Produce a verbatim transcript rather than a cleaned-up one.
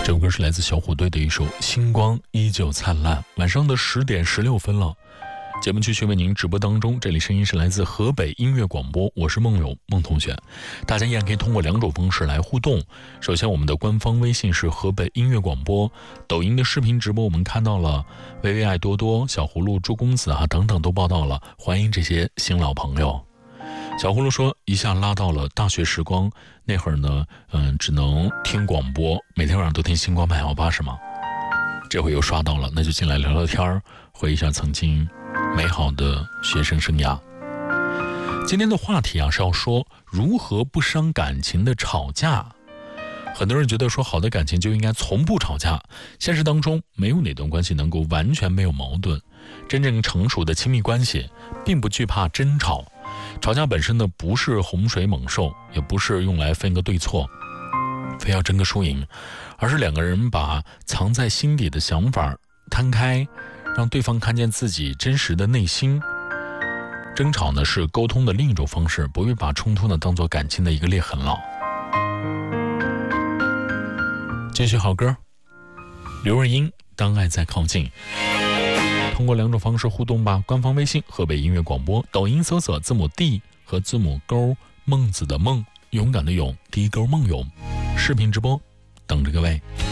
这首歌是来自小虎队的一首《星光依旧灿烂》。晚上的十点十六分了，节目继续为您直播当中，这里声音是来自河北音乐广播，我是梦勇梦同学。大家依然可以通过两种方式来互动。首先，我们的官方微信是河北音乐广播，抖音的视频直播我们看到了薇薇爱多多、小葫芦、朱公子啊等等都报道了，欢迎这些新老朋友。小葫芦说，一下拉到了大学时光，那会儿呢，嗯，只能听广播，每天晚上都听星光八幺八是吗？这回又刷到了，那就进来聊聊天，回忆一下曾经美好的学生生涯。今天的话题啊是要说如何不伤感情的吵架。很多人觉得说好的感情就应该从不吵架，现实当中没有哪段关系能够完全没有矛盾。真正成熟的亲密关系并不惧怕争吵，吵架本身呢不是洪水猛兽，也不是用来分个对错，非要争个输赢，而是两个人把藏在心底的想法摊开，让对方看见自己真实的内心。争吵呢是沟通的另一种方式，不必把冲突呢当作感情的一个裂痕了。继续好歌，刘若英《当爱在靠近》。通过两种方式互动吧，官方微信河北音乐广播，抖音搜索字母 D 和字母勾孟子的孟，勇敢的勇，第一勾梦勇，视频直播等着各位。